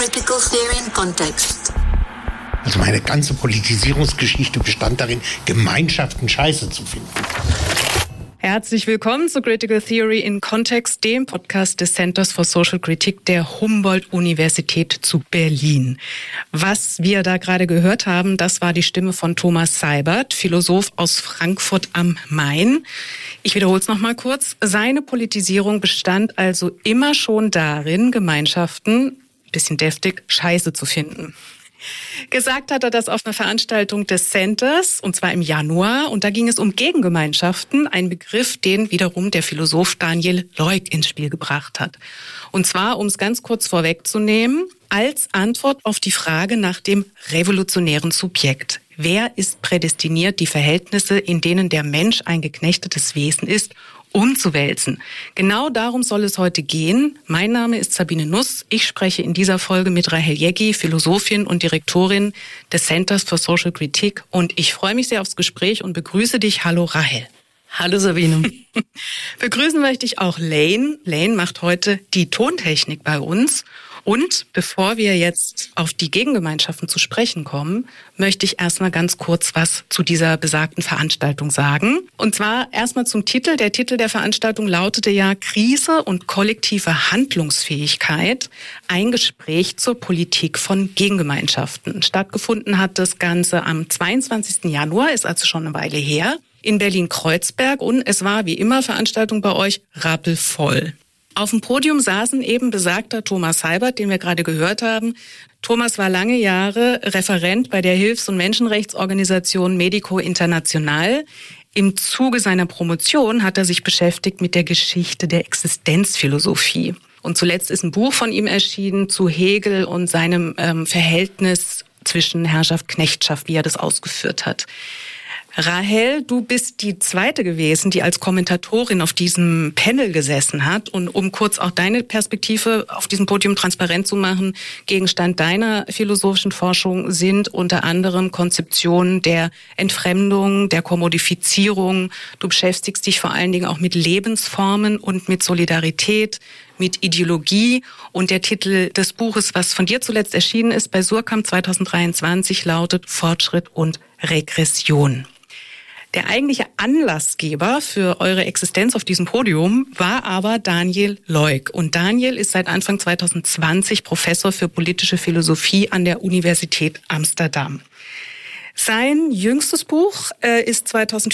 Critical Theory in Context. Also meine ganze Politisierungsgeschichte bestand darin, Gemeinschaften scheiße zu finden. Herzlich willkommen zu Critical Theory in Context, dem Podcast des Centers for Social Critique der Humboldt-Universität zu Berlin. Was wir da gerade gehört haben, das war die Stimme von Thomas Seibert, Philosoph aus Frankfurt am Main. Ich wiederhole es nochmal kurz. Seine Politisierung bestand also immer schon darin, Gemeinschaften, bisschen deftig, scheiße zu finden. Gesagt hat er das auf einer Veranstaltung des Centers, und zwar im Januar. Und da ging es um Gegengemeinschaften, ein Begriff, den wiederum der Philosoph Daniel Leuk ins Spiel gebracht hat. Und zwar, um es ganz kurz vorwegzunehmen, als Antwort auf die Frage nach dem revolutionären Subjekt. Wer ist prädestiniert, die Verhältnisse, in denen der Mensch ein geknechtetes Wesen ist, umzuwälzen? Genau darum soll es heute gehen. Mein Name ist Sabine Nuss. Ich spreche in dieser Folge mit Rahel Jeggi, Philosophin und Direktorin des Centers for Social Critique. Und ich freue mich sehr aufs Gespräch und begrüße dich. Hallo Rahel. Hallo Sabine. Begrüßen möchte ich auch Lane. Lane macht heute die Tontechnik bei uns. Und bevor wir jetzt auf die Gegengemeinschaften zu sprechen kommen, möchte ich erstmal ganz kurz was zu dieser besagten Veranstaltung sagen. Und zwar erstmal zum Titel. Der Titel der Veranstaltung lautete ja Krise und kollektive Handlungsfähigkeit, ein Gespräch zur Politik von Gegengemeinschaften. Stattgefunden hat das Ganze am 22. Januar, ist also schon eine Weile her, in Berlin-Kreuzberg. Und es war wie immer Veranstaltung bei euch rappelvoll. Auf dem Podium saßen eben besagter Thomas Seibert, den wir gerade gehört haben. Thomas war lange Jahre Referent bei der Hilfs- und Menschenrechtsorganisation Medico International. Im Zuge seiner Promotion hat er sich beschäftigt mit der Geschichte der Existenzphilosophie. Und zuletzt ist ein Buch von ihm erschienen zu Hegel und seinem Verhältnis zwischen Herrschaft-Knechtschaft, wie er das ausgeführt hat. Rahel, du bist die zweite gewesen, die als Kommentatorin auf diesem Panel gesessen hat. Und um kurz auch deine Perspektive auf diesem Podium transparent zu machen, Gegenstand deiner philosophischen Forschung sind unter anderem Konzeptionen der Entfremdung, der Kommodifizierung. Du beschäftigst dich vor allen Dingen auch mit Lebensformen und mit Solidarität, mit Ideologie. Und der Titel des Buches, was von dir zuletzt erschienen ist, bei Suhrkamp 2023, lautet Fortschritt und Regression. Der eigentliche Anlassgeber für eure Existenz auf diesem Podium war aber Daniel Leuk. Und Daniel ist seit Anfang 2020 Professor für politische Philosophie an der Universität Amsterdam. Sein jüngstes Buch ist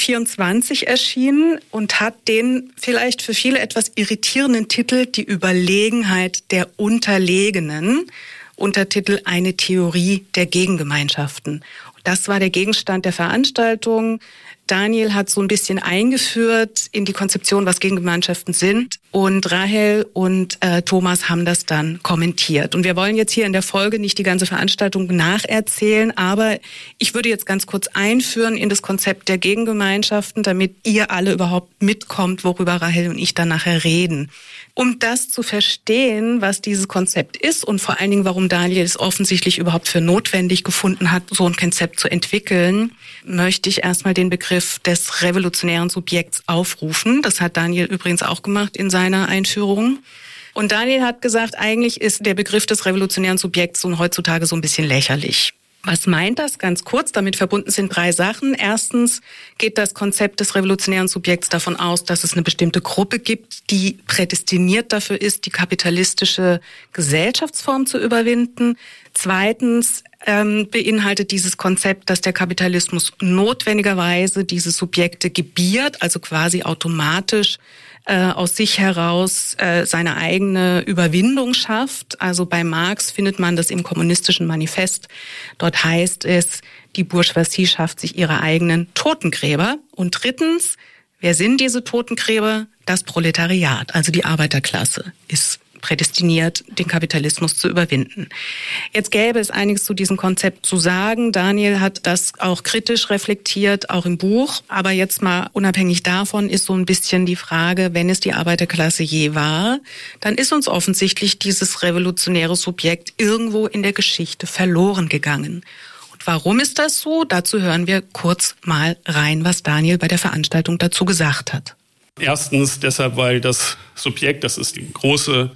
2024 erschienen und hat den vielleicht für viele etwas irritierenden Titel Die Überlegenheit der Unterlegenen, Untertitel Eine Theorie der Gegengemeinschaften. Das war der Gegenstand der Veranstaltung. Daniel hat so ein bisschen eingeführt in die Konzeption, was Gegengemeinschaften sind. Und Rahel und Thomas haben das dann kommentiert. Und wir wollen jetzt hier in der Folge nicht die ganze Veranstaltung nacherzählen, aber ich würde jetzt ganz kurz einführen in das Konzept der Gegengemeinschaften, damit ihr alle überhaupt mitkommt, worüber Rahel und ich dann nachher reden. Um das zu verstehen, was dieses Konzept ist und vor allen Dingen, warum Daniel es offensichtlich überhaupt für notwendig gefunden hat, so ein Konzept zu entwickeln, möchte ich erstmal den Begriff des revolutionären Subjekts aufrufen. Das hat Daniel übrigens auch gemacht in seiner Einführung. Und Daniel hat gesagt, eigentlich ist der Begriff des revolutionären Subjekts heutzutage so ein bisschen lächerlich. Was meint das? Ganz kurz, damit verbunden sind 3 Sachen. Erstens geht das Konzept des revolutionären Subjekts davon aus, dass es eine bestimmte Gruppe gibt, die prädestiniert dafür ist, die kapitalistische Gesellschaftsform zu überwinden. Zweitens beinhaltet dieses Konzept, dass der Kapitalismus notwendigerweise diese Subjekte gebiert, also quasi automatisch aus sich heraus seine eigene Überwindung schafft. Also bei Marx findet man das im Kommunistischen Manifest. Dort heißt es, die Bourgeoisie schafft sich ihre eigenen Totengräber. Und drittens, wer sind diese Totengräber? Das Proletariat, also die Arbeiterklasse, ist prädestiniert, den Kapitalismus zu überwinden. Jetzt gäbe es einiges zu diesem Konzept zu sagen. Daniel hat das auch kritisch reflektiert, auch im Buch. Aber jetzt mal unabhängig davon ist so ein bisschen die Frage, wenn es die Arbeiterklasse je war, dann ist uns offensichtlich dieses revolutionäre Subjekt irgendwo in der Geschichte verloren gegangen. Und warum ist das so? Dazu hören wir kurz mal rein, was Daniel bei der Veranstaltung dazu gesagt hat. Erstens deshalb, weil das Subjekt, das ist die große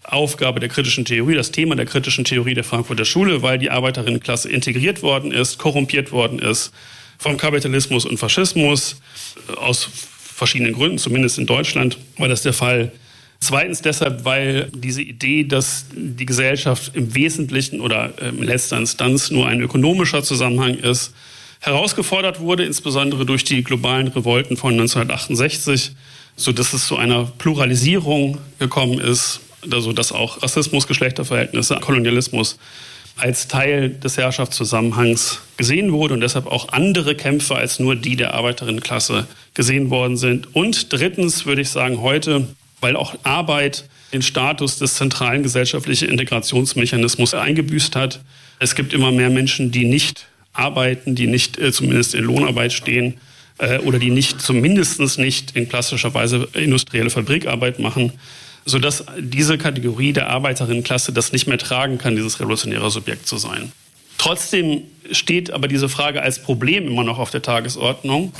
Aufgabe der kritischen Theorie, das Thema der kritischen Theorie der Frankfurter Schule, weil die Arbeiterinnenklasse integriert worden ist, korrumpiert worden ist vom Kapitalismus und Faschismus, aus verschiedenen Gründen, zumindest in Deutschland war das der Fall. Zweitens deshalb, weil diese Idee, dass die Gesellschaft im Wesentlichen oder in letzter Instanz nur ein ökonomischer Zusammenhang ist, herausgefordert wurde, insbesondere durch die globalen Revolten von 1968, sodass es zu einer Pluralisierung gekommen ist, also dass auch Rassismus, Geschlechterverhältnisse, Kolonialismus als Teil des Herrschaftszusammenhangs gesehen wurde und deshalb auch andere Kämpfe als nur die der Arbeiterinnenklasse gesehen worden sind. Und drittens würde ich sagen heute, weil auch Arbeit den Status des zentralen gesellschaftlichen Integrationsmechanismus eingebüßt hat. Es gibt immer mehr Menschen, die nicht arbeiten, die nicht zumindest in Lohnarbeit stehen oder die nicht zumindest nicht in klassischer Weise industrielle Fabrikarbeit machen, sodass diese Kategorie der Arbeiterinnenklasse das nicht mehr tragen kann, dieses revolutionäre Subjekt zu sein. Trotzdem steht aber diese Frage als Problem immer noch auf der Tagesordnung.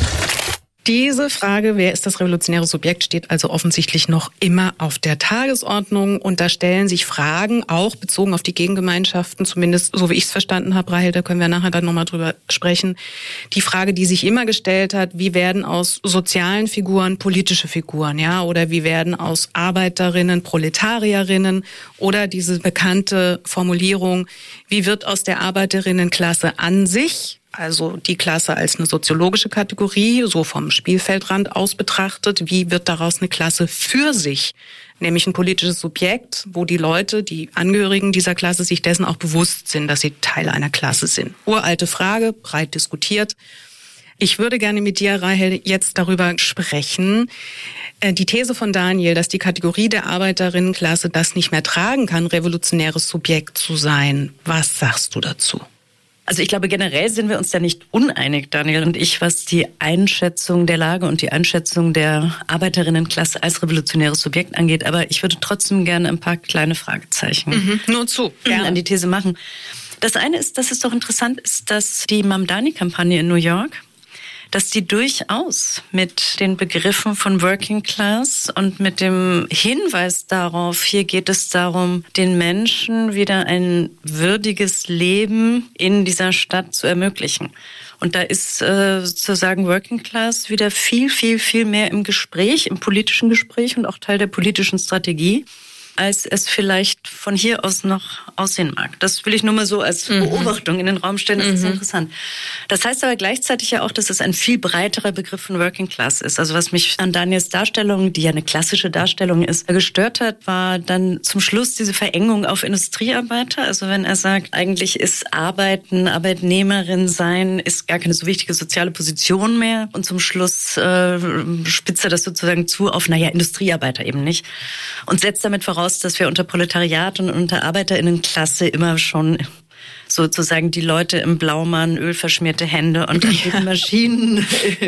Diese Frage, wer ist das revolutionäre Subjekt, steht also offensichtlich noch immer auf der Tagesordnung. Und da stellen sich Fragen, auch bezogen auf die Gegengemeinschaften, zumindest so wie ich es verstanden habe, Rahel, da können wir nachher dann nochmal drüber sprechen. Die Frage, die sich immer gestellt hat, wie werden aus sozialen Figuren politische Figuren, ja? Oder wie werden aus Arbeiterinnen Proletarierinnen? Oder diese bekannte Formulierung, wie wird aus der Arbeiterinnenklasse an sich, also die Klasse als eine soziologische Kategorie, so vom Spielfeldrand aus betrachtet, wie wird daraus eine Klasse für sich, nämlich ein politisches Subjekt, wo die Leute, die Angehörigen dieser Klasse sich dessen auch bewusst sind, dass sie Teil einer Klasse sind. Uralte Frage, breit diskutiert. Ich würde gerne mit dir, Rahel, jetzt darüber sprechen. Die These von Daniel, dass die Kategorie der Arbeiterinnenklasse das nicht mehr tragen kann, revolutionäres Subjekt zu sein. Was sagst du dazu? Also ich glaube, generell sind wir uns da nicht uneinig, Daniel und ich, was die Einschätzung der Lage und die Einschätzung der Arbeiterinnenklasse als revolutionäres Subjekt angeht. Aber ich würde trotzdem gerne ein paar kleine Fragezeichen nur zu gerne an die These machen. Das eine ist, dass es doch interessant ist, dass die Mamdani-Kampagne in New York, dass die durchaus mit den Begriffen von Working Class und mit dem Hinweis darauf, hier geht es darum, den Menschen wieder ein würdiges Leben in dieser Stadt zu ermöglichen. Und da ist sozusagen Working Class wieder viel, viel, viel mehr im Gespräch, im politischen Gespräch und auch Teil der politischen Strategie, als es vielleicht von hier aus noch aussehen mag. Das will ich nur mal so als Beobachtung in den Raum stellen. Das ist interessant. Das heißt aber gleichzeitig ja auch, dass es ein viel breiterer Begriff von Working Class ist. Also was mich an Daniels Darstellung, die ja eine klassische Darstellung ist, gestört hat, war dann zum Schluss diese Verengung auf Industriearbeiter. Also wenn er sagt, eigentlich ist Arbeiten, Arbeitnehmerin sein, ist gar keine so wichtige soziale Position mehr. Und zum Schluss spitzt er das sozusagen zu auf, Industriearbeiter eben nicht. Und setzt damit voraus, dass wir unter Proletariat und unter Arbeiterinnenklasse immer schon sozusagen die Leute im Blaumann, ölverschmierte Hände und Maschinen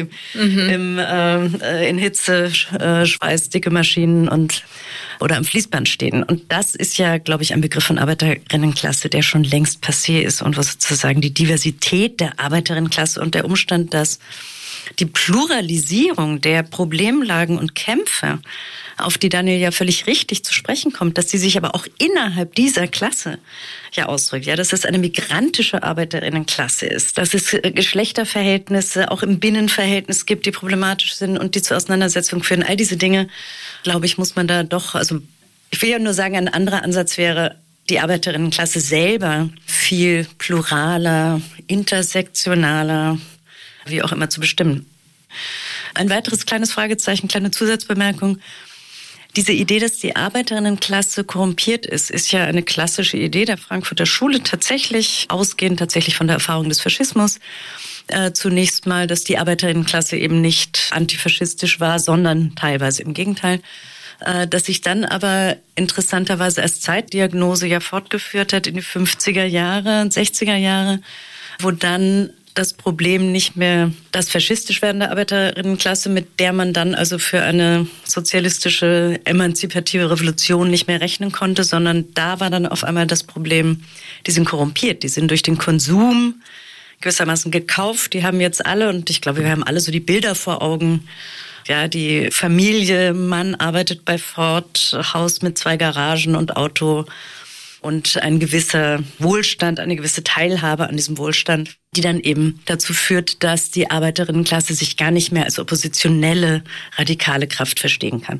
in Hitze, schweißdicke Maschinen oder am Fließband stehen. Und das ist ja, glaube ich, ein Begriff von Arbeiterinnenklasse, der schon längst passé ist und was sozusagen die Diversität der Arbeiterinnenklasse und der Umstand, dass die Pluralisierung der Problemlagen und Kämpfe, auf die Daniel ja völlig richtig zu sprechen kommt, dass sie sich aber auch innerhalb dieser Klasse ja ausdrückt, ja, dass es eine migrantische Arbeiterinnenklasse ist, dass es Geschlechterverhältnisse auch im Binnenverhältnis gibt, die problematisch sind und die zur Auseinandersetzung führen. All diese Dinge, glaube ich, muss man da doch, also ich will ja nur sagen, ein anderer Ansatz wäre, die Arbeiterinnenklasse selber viel pluraler, intersektionaler, wie auch immer zu bestimmen. Ein weiteres kleines Fragezeichen, kleine Zusatzbemerkung. Diese Idee, dass die Arbeiterinnenklasse korrumpiert ist, ist ja eine klassische Idee der Frankfurter Schule, ausgehend von der Erfahrung des Faschismus. Zunächst mal, dass die Arbeiterinnenklasse eben nicht antifaschistisch war, sondern teilweise im Gegenteil. Dass sich dann aber interessanterweise als Zeitdiagnose ja fortgeführt hat in die 50er Jahre, 60er Jahre, wo dann das Problem nicht mehr das faschistisch werdende Arbeiterinnenklasse, mit der man dann also für eine sozialistische, emanzipative Revolution nicht mehr rechnen konnte, sondern da war dann auf einmal das Problem, die sind korrumpiert, die sind durch den Konsum gewissermaßen gekauft, die haben jetzt alle, und ich glaube, wir haben alle so die Bilder vor Augen, Ja, die Familie, Mann arbeitet bei Ford, Haus mit 2 Garagen und Auto und ein gewisser Wohlstand, eine gewisse Teilhabe an diesem Wohlstand, die dann eben dazu führt, dass die Arbeiterinnenklasse sich gar nicht mehr als oppositionelle, radikale Kraft verstehen kann.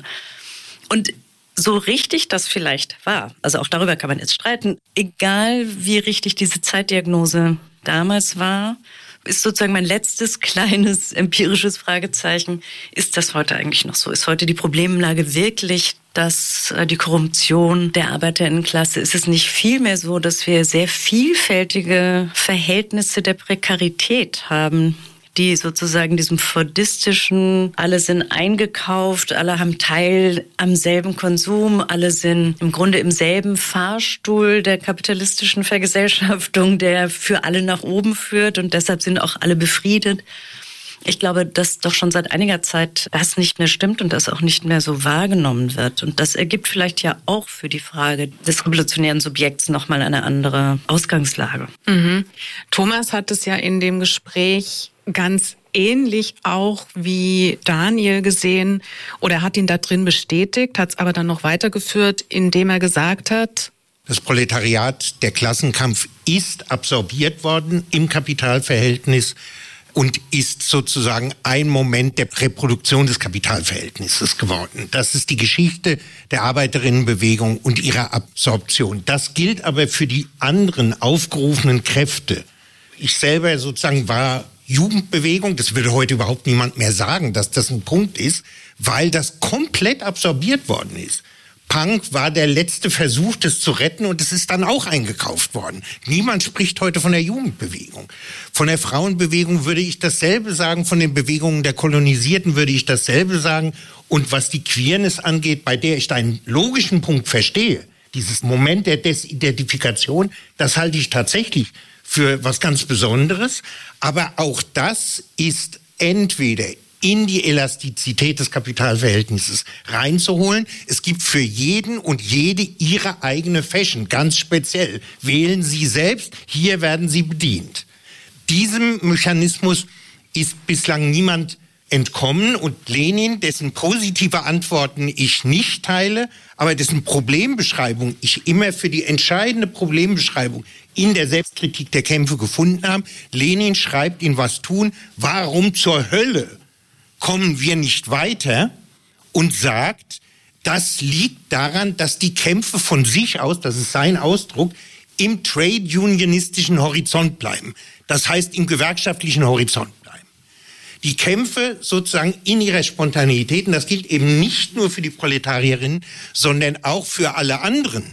Und so richtig das vielleicht war, also auch darüber kann man jetzt streiten, egal wie richtig diese Zeitdiagnose damals war, ist sozusagen mein letztes kleines empirisches Fragezeichen. Ist das heute eigentlich noch so? Ist heute die Problemlage wirklich, dass die Korruption der Arbeiterinnenklasse, ist es nicht vielmehr so, dass wir sehr vielfältige Verhältnisse der Prekarität haben, die sozusagen diesem fordistischen, alle sind eingekauft, alle haben Teil am selben Konsum, alle sind im Grunde im selben Fahrstuhl der kapitalistischen Vergesellschaftung, der für alle nach oben führt und deshalb sind auch alle befriedet. Ich glaube, dass doch schon seit einiger Zeit das nicht mehr stimmt und das auch nicht mehr so wahrgenommen wird. Und das ergibt vielleicht ja auch für die Frage des revolutionären Subjekts nochmal eine andere Ausgangslage. Mhm. Thomas hat es ja in dem Gespräch ganz ähnlich auch wie Daniel gesehen oder hat ihn da drin bestätigt, hat es aber dann noch weitergeführt, indem er gesagt hat, das Proletariat, der Klassenkampf ist absorbiert worden im Kapitalverhältnis und ist sozusagen ein Moment der Reproduktion des Kapitalverhältnisses geworden. Das ist die Geschichte der Arbeiterinnenbewegung und ihrer Absorption. Das gilt aber für die anderen aufgerufenen Kräfte. Ich selber sozusagen war Jugendbewegung, das würde heute überhaupt niemand mehr sagen, dass das ein Punkt ist, weil das komplett absorbiert worden ist. Punk war der letzte Versuch, das zu retten und es ist dann auch eingekauft worden. Niemand spricht heute von der Jugendbewegung. Von der Frauenbewegung würde ich dasselbe sagen, von den Bewegungen der Kolonisierten würde ich dasselbe sagen. Und was die Queerness angeht, bei der ich einen logischen Punkt verstehe, dieses Moment der Desidentifikation, das halte ich tatsächlich für was ganz Besonderes. Aber auch das ist entweder in die Elastizität des Kapitalverhältnisses reinzuholen. Es gibt für jeden und jede ihre eigene Fashion, ganz speziell. Wählen Sie selbst, hier werden Sie bedient. Diesem Mechanismus ist bislang niemand entkommen und Lenin, dessen positive Antworten ich nicht teile, aber dessen Problembeschreibung ich immer für die entscheidende Problembeschreibung in der Selbstkritik der Kämpfe gefunden habe. Lenin schreibt in Was tun, warum zur Hölle kommen wir nicht weiter und sagt, das liegt daran, dass die Kämpfe von sich aus, das ist sein Ausdruck, im trade-unionistischen Horizont bleiben. Das heißt, im gewerkschaftlichen Horizont bleiben. Die Kämpfe sozusagen in ihrer Spontaneität, und das gilt eben nicht nur für die Proletarierinnen, sondern auch für alle anderen,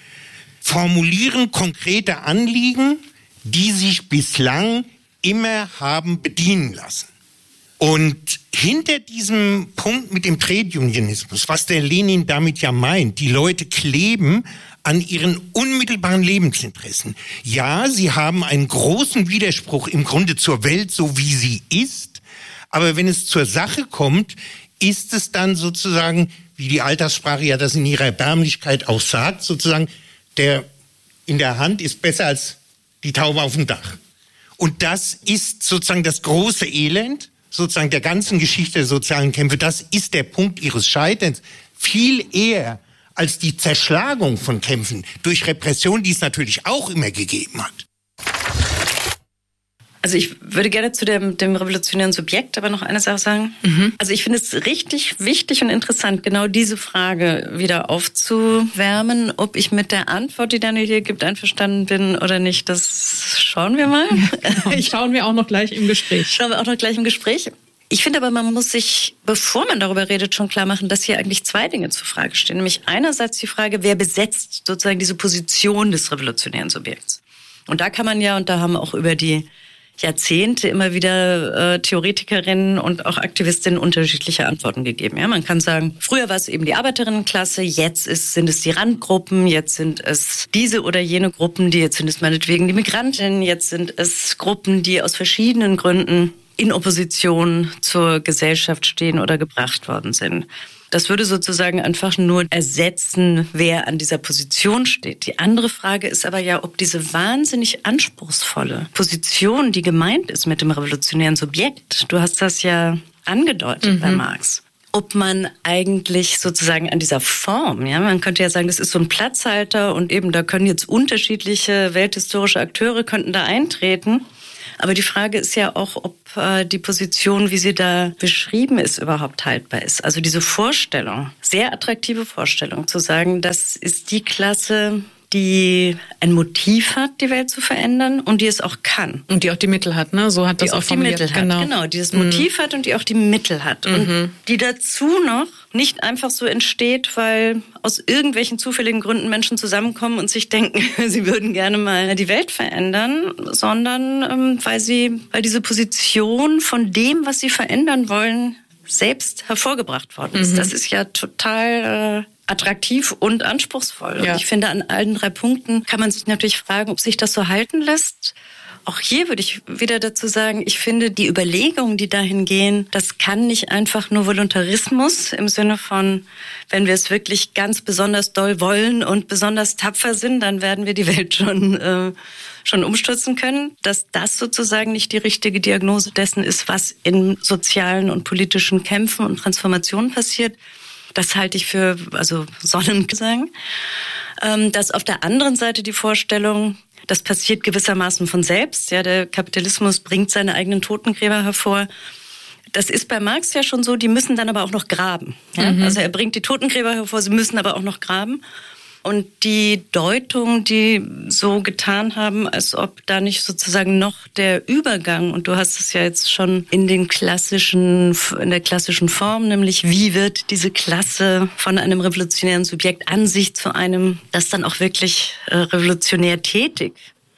formulieren konkrete Anliegen, die sich bislang immer haben bedienen lassen. Und hinter diesem Punkt mit dem Trade-Unionismus, was der Lenin damit ja meint, die Leute kleben an ihren unmittelbaren Lebensinteressen. Ja, sie haben einen großen Widerspruch im Grunde zur Welt, so wie sie ist. Aber wenn es zur Sache kommt, ist es dann sozusagen, wie die Alltagssprache ja das in ihrer Erbärmlichkeit auch sagt, sozusagen, der in der Hand ist besser als die Taube auf dem Dach. Und das ist sozusagen das große Elend, sozusagen der ganzen Geschichte der sozialen Kämpfe. Das ist der Punkt ihres Scheiterns. Viel eher als die Zerschlagung von Kämpfen durch Repression, die es natürlich auch immer gegeben hat. Also ich würde gerne zu dem revolutionären Subjekt aber noch eine Sache sagen. Also ich finde es richtig wichtig und interessant, genau diese Frage wieder aufzuwärmen. Ob ich mit der Antwort, die Daniel hier gibt, einverstanden bin oder nicht, das schauen wir mal. Schauen wir auch noch gleich im Gespräch. Ich finde aber, man muss sich, bevor man darüber redet, schon klar machen, dass hier eigentlich zwei Dinge zur Frage stehen. Nämlich einerseits die Frage, wer besetzt sozusagen diese Position des revolutionären Subjekts. Und da kann man ja, und da haben auch über die Jahrzehnte immer wieder Theoretikerinnen und auch Aktivistinnen unterschiedliche Antworten gegeben. Ja, man kann sagen, früher war es eben die Arbeiterinnenklasse, jetzt sind es die Randgruppen, jetzt sind es diese oder jene Gruppen, jetzt sind es meinetwegen die Migrantinnen, jetzt sind es Gruppen, die aus verschiedenen Gründen in Opposition zur Gesellschaft stehen oder gebracht worden sind. Das würde sozusagen einfach nur ersetzen, wer an dieser Position steht. Die andere Frage ist aber ja, ob diese wahnsinnig anspruchsvolle Position, die gemeint ist mit dem revolutionären Subjekt, du hast das ja angedeutet bei Marx, ob man eigentlich sozusagen an dieser Form, ja, man könnte ja sagen, das ist so ein Platzhalter und eben da können jetzt unterschiedliche welthistorische Akteure könnten da eintreten. Aber die Frage ist ja auch, ob die Position, wie sie da beschrieben ist, überhaupt haltbar ist. Also diese Vorstellung, sehr attraktive Vorstellung, zu sagen, das ist die Klasse, die ein Motiv hat, die Welt zu verändern und die es auch kann. Und die auch die Mittel hat, ne? So hat das die auch formuliert. Die Mittel hat, genau, die das Motiv hat und die auch die Mittel hat. Und die dazu noch nicht einfach so entsteht, weil aus irgendwelchen zufälligen Gründen Menschen zusammenkommen und sich denken, sie würden gerne mal die Welt verändern, sondern weil diese Position von dem, was sie verändern wollen, selbst hervorgebracht worden ist. Das ist ja total attraktiv und anspruchsvoll. Ja. Und ich finde, an allen 3 Punkten kann man sich natürlich fragen, ob sich das so halten lässt. Auch hier würde ich wieder dazu sagen, ich finde, die Überlegungen, die dahin gehen, das kann nicht einfach nur Voluntarismus im Sinne von, wenn wir es wirklich ganz besonders doll wollen und besonders tapfer sind, dann werden wir die Welt schon umstürzen können, dass das sozusagen nicht die richtige Diagnose dessen ist, was in sozialen und politischen Kämpfen und Transformationen passiert. Das halte ich für Sonnengesang. Dass auf der anderen Seite die Vorstellung, das passiert gewissermaßen von selbst. Ja, der Kapitalismus bringt seine eigenen Totengräber hervor. Das ist bei Marx ja schon so, die müssen dann aber auch noch graben. Ja? Also er bringt die Totengräber hervor, sie müssen aber auch noch graben. Und die Deutung, die so getan haben, als ob da nicht sozusagen noch der Übergang, und du hast es ja jetzt schon in der klassischen Form, nämlich wie wird diese Klasse von einem revolutionären Subjekt an sich zu einem, das dann auch wirklich revolutionär tätig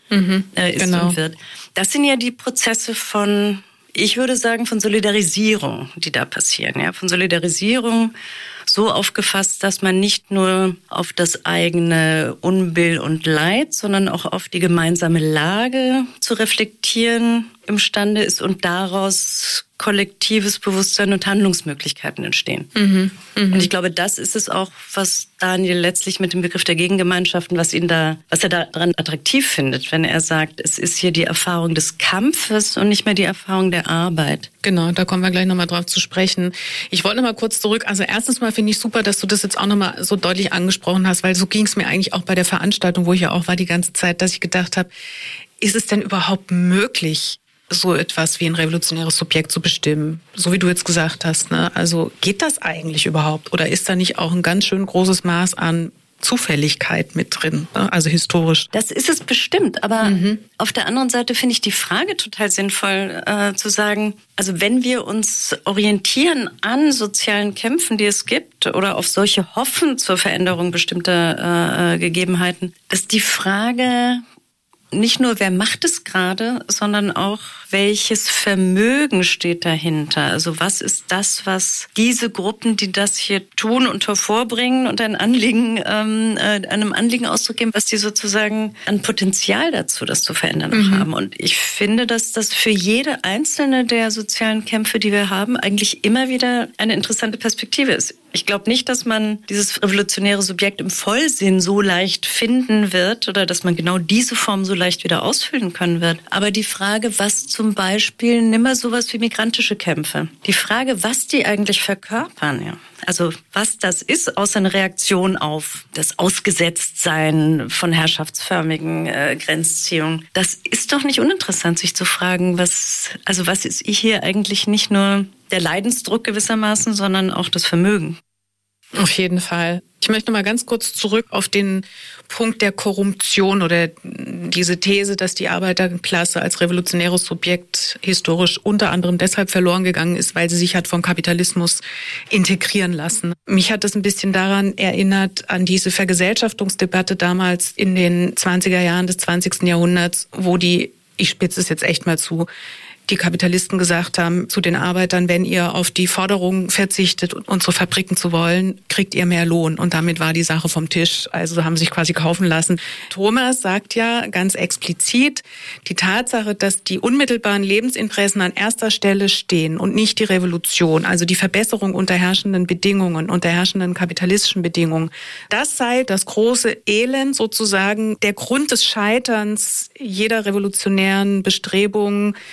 ist und wird. Das sind ja die Prozesse von, ich würde sagen, von Solidarisierung, die da passieren. Ja, von Solidarisierung so aufgefasst, dass man nicht nur auf das eigene Unbill und Leid, sondern auch auf die gemeinsame Lage zu reflektieren imstande ist und daraus kollektives Bewusstsein und Handlungsmöglichkeiten entstehen. Und ich glaube, das ist es auch, was Daniel letztlich mit dem Begriff der Gegengemeinschaften, was er daran attraktiv findet, wenn er sagt, es ist hier die Erfahrung des Kampfes und nicht mehr die Erfahrung der Arbeit. Genau, da kommen wir gleich nochmal drauf zu sprechen. Ich wollte nochmal kurz zurück. Also erstens mal finde ich super, dass du das jetzt auch nochmal so deutlich angesprochen hast, weil so ging es mir eigentlich auch bei der Veranstaltung, wo ich ja auch war die ganze Zeit, dass ich gedacht habe, ist es denn überhaupt möglich, so etwas wie ein revolutionäres Subjekt zu bestimmen, so wie du jetzt gesagt hast, ne? Also geht das eigentlich überhaupt? Oder ist da nicht auch ein ganz schön großes Maß an Zufälligkeit mit drin, ne? Also historisch? Das ist es bestimmt, aber auf der anderen Seite finde ich die Frage total sinnvoll, zu sagen, also wenn wir uns orientieren an sozialen Kämpfen, die es gibt, oder auf solche hoffen zur Veränderung bestimmter Gegebenheiten, ist die Frage nicht nur, wer macht es gerade, sondern auch, welches Vermögen steht dahinter? Also was ist das, was diese Gruppen, die das hier tun und hervorbringen und einem Anliegen Ausdruck geben, was die sozusagen an Potenzial dazu, das zu verändern, noch haben. Und ich finde, dass das für jede einzelne der sozialen Kämpfe, die wir haben, eigentlich immer wieder eine interessante Perspektive ist. Ich glaube nicht, dass man dieses revolutionäre Subjekt im Vollsinn so leicht finden wird oder dass man genau diese Form so leicht wieder ausfüllen können wird. Aber die Frage, was zum Beispiel, nimm mal sowas wie migrantische Kämpfe. Die Frage, was die eigentlich verkörpern, ja. Also was das ist, außer eine Reaktion auf das Ausgesetztsein von herrschaftsförmigen Grenzziehungen. Das ist doch nicht uninteressant, sich zu fragen, was ist hier eigentlich nicht nur der Leidensdruck gewissermaßen, sondern auch das Vermögen. Auf jeden Fall. Ich möchte noch mal ganz kurz zurück auf den Punkt der Korruption oder diese These, dass die Arbeiterklasse als revolutionäres Subjekt historisch unter anderem deshalb verloren gegangen ist, weil sie sich hat vom Kapitalismus integrieren lassen. Mich hat das ein bisschen daran erinnert, an diese Vergesellschaftungsdebatte damals in den 20er Jahren des 20. Jahrhunderts, wo ich spitze es jetzt echt mal zu, die Kapitalisten gesagt haben zu den Arbeitern, wenn ihr auf die Forderung verzichtet, unsere Fabriken zu wollen, kriegt ihr mehr Lohn. Und damit war die Sache vom Tisch. Also haben sich quasi kaufen lassen. Thomas sagt ja ganz explizit, die Tatsache, dass die unmittelbaren Lebensinteressen an erster Stelle stehen und nicht die Revolution, also die Verbesserung unter herrschenden Bedingungen, unter herrschenden kapitalistischen Bedingungen, das sei das große Elend sozusagen, der Grund des Scheiterns jeder revolutionären Bestrebung in der ganzen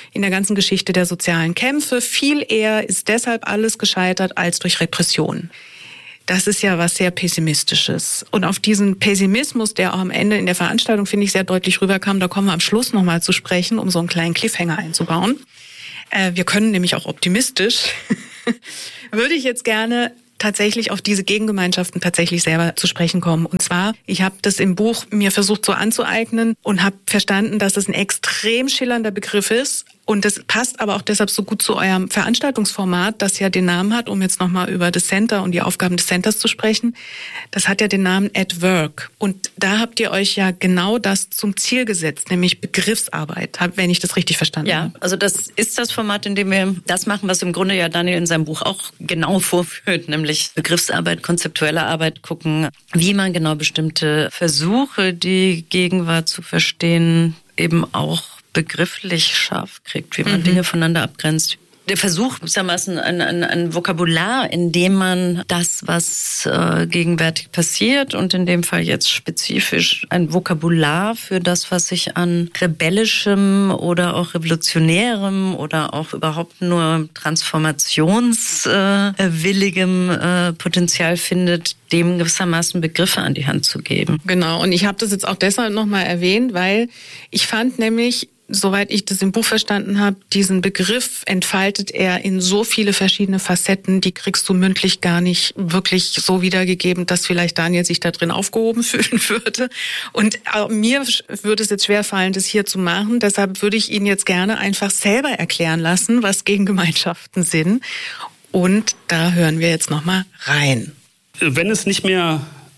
ganzen Geschichte der sozialen Kämpfe. Viel eher ist deshalb alles gescheitert als durch Repression. Das ist ja was sehr Pessimistisches. Und auf diesen Pessimismus, der auch am Ende in der Veranstaltung, finde ich, sehr deutlich rüberkam, da kommen wir am Schluss nochmal zu sprechen, um so einen kleinen Cliffhanger einzubauen. Wir können nämlich auch optimistisch. Würde ich jetzt gerne tatsächlich auf diese Gegengemeinschaften tatsächlich selber zu sprechen kommen. Und zwar, ich habe das im Buch mir versucht so anzueignen und habe verstanden, dass es ein extrem schillernder Begriff ist. Und das passt aber auch deshalb so gut zu eurem Veranstaltungsformat, das ja den Namen hat, um jetzt nochmal über das Center und die Aufgaben des Centers zu sprechen. Das hat ja den Namen At Work. Und da habt ihr euch ja genau das zum Ziel gesetzt, nämlich Begriffsarbeit, wenn ich das richtig verstanden habe. Ja, also das ist das Format, in dem wir das machen, was im Grunde ja Daniel in seinem Buch auch genau vorführt, nämlich Begriffsarbeit, konzeptuelle Arbeit, gucken, wie man genau bestimmte Versuche, die Gegenwart zu verstehen, eben auch begrifflich scharf kriegt, wie man Dinge voneinander abgrenzt. Der Versuch, gewissermaßen ein Vokabular, in dem man das, was gegenwärtig passiert und in dem Fall jetzt spezifisch ein Vokabular für das, was sich an rebellischem oder auch revolutionärem oder auch überhaupt nur transformationswilligem Potenzial findet, dem gewissermaßen Begriffe an die Hand zu geben. Genau, und ich habe das jetzt auch deshalb nochmal erwähnt, weil ich fand nämlich, soweit ich das im Buch verstanden habe, diesen Begriff entfaltet er in so viele verschiedene Facetten, die kriegst du mündlich gar nicht wirklich so wiedergegeben, dass vielleicht Daniel sich da drin aufgehoben fühlen würde. Und mir würde es jetzt schwerfallen, das hier zu machen. Deshalb würde ich Ihnen jetzt gerne einfach selber erklären lassen, was Gegengemeinschaften sind. Und da hören wir jetzt nochmal rein. Wenn es nicht mehr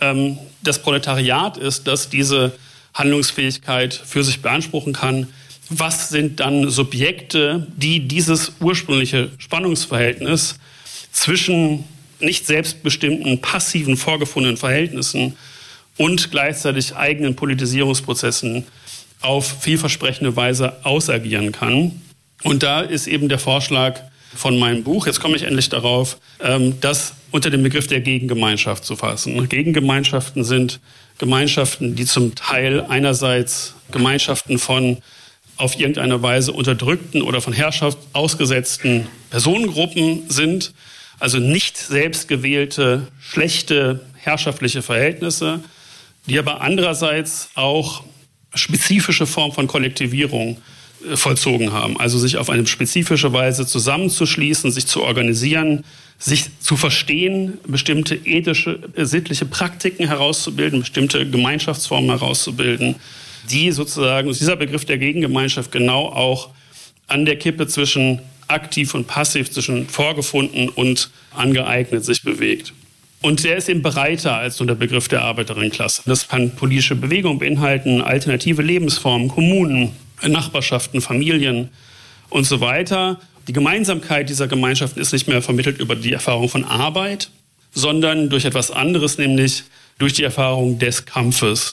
das Proletariat ist, das diese Handlungsfähigkeit für sich beanspruchen kann, was sind dann Subjekte, die dieses ursprüngliche Spannungsverhältnis zwischen nicht selbstbestimmten, passiven, vorgefundenen Verhältnissen und gleichzeitig eigenen Politisierungsprozessen auf vielversprechende Weise ausagieren kann? Und da ist eben der Vorschlag von meinem Buch, jetzt komme ich endlich darauf, das unter dem Begriff der Gegengemeinschaft zu fassen. Gegengemeinschaften sind Gemeinschaften, die zum Teil einerseits Gemeinschaften von auf irgendeine Weise unterdrückten oder von Herrschaft ausgesetzten Personengruppen sind, also nicht selbstgewählte, schlechte herrschaftliche Verhältnisse, die aber andererseits auch spezifische Formen von Kollektivierung vollzogen haben, also sich auf eine spezifische Weise zusammenzuschließen, sich zu organisieren, sich zu verstehen, bestimmte ethische, sittliche Praktiken herauszubilden, bestimmte Gemeinschaftsformen herauszubilden, die sozusagen, dieser Begriff der Gegengemeinschaft genau auch an der Kippe zwischen aktiv und passiv, zwischen vorgefunden und angeeignet sich bewegt. Und der ist eben breiter als nur der Begriff der Arbeiterinnenklasse. Das kann politische Bewegungen beinhalten, alternative Lebensformen, Kommunen, Nachbarschaften, Familien und so weiter. Die Gemeinsamkeit dieser Gemeinschaften ist nicht mehr vermittelt über die Erfahrung von Arbeit, sondern durch etwas anderes, nämlich durch die Erfahrung des Kampfes.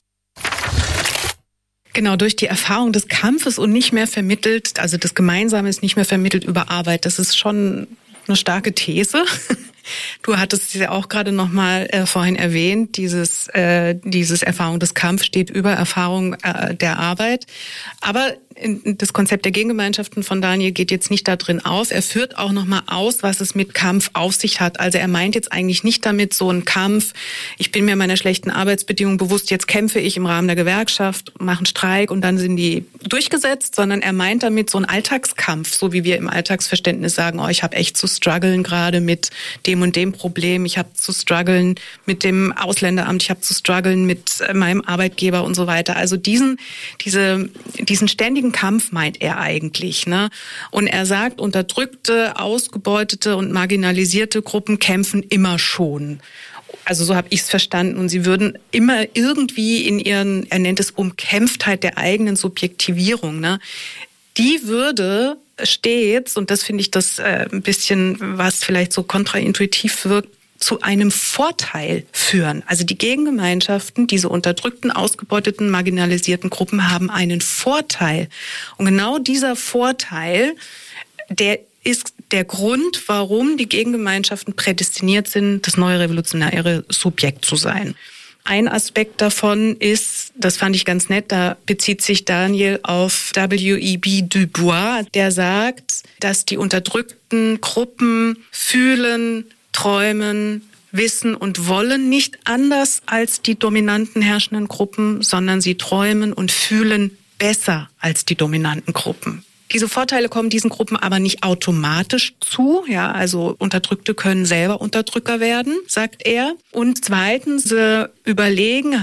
Genau, durch die Erfahrung des Kampfes und nicht mehr vermittelt, also das Gemeinsame ist nicht mehr vermittelt über Arbeit. Das ist schon eine starke These. Du hattest es ja auch gerade noch mal vorhin erwähnt, dieses Erfahrung des Kampfes steht über Erfahrung der Arbeit. Aber das Konzept der Gegengemeinschaften von Daniel geht jetzt nicht da drin auf. Er führt auch noch mal aus, was es mit Kampf auf sich hat. Also er meint jetzt eigentlich nicht damit so einen Kampf, ich bin mir meiner schlechten Arbeitsbedingungen bewusst, jetzt kämpfe ich im Rahmen der Gewerkschaft, mache einen Streik und dann sind die durchgesetzt, sondern er meint damit so einen Alltagskampf, so wie wir im Alltagsverständnis sagen, oh, ich habe echt zu strugglen gerade mit dem und dem Problem, ich habe zu strugglen mit dem Ausländeramt, ich habe zu strugglen mit meinem Arbeitgeber und so weiter. Also diesen ständigen Kampf meint er eigentlich, ne? Und er sagt, unterdrückte, ausgebeutete und marginalisierte Gruppen kämpfen immer schon. Also so habe ich es verstanden. Und sie würden immer irgendwie in ihren, er nennt es Umkämpftheit der eigenen Subjektivierung, ne? Die würde stets, und das finde ich das ein bisschen, was vielleicht so kontraintuitiv wirkt, zu einem Vorteil führen. Also die Gegengemeinschaften, diese unterdrückten, ausgebeuteten, marginalisierten Gruppen haben einen Vorteil. Und genau dieser Vorteil, der ist der Grund, warum die Gegengemeinschaften prädestiniert sind, das neue revolutionäre Subjekt zu sein. Ein Aspekt davon ist, das fand ich ganz nett, da bezieht sich Daniel auf W.E.B. Du Bois, der sagt, dass die unterdrückten Gruppen fühlen, träumen, wissen und wollen nicht anders als die dominanten herrschenden Gruppen, sondern sie träumen und fühlen besser als die dominanten Gruppen. Diese Vorteile kommen diesen Gruppen aber nicht automatisch zu. Ja, also Unterdrückte können selber Unterdrücker werden, sagt er. Und zweitens, überlegen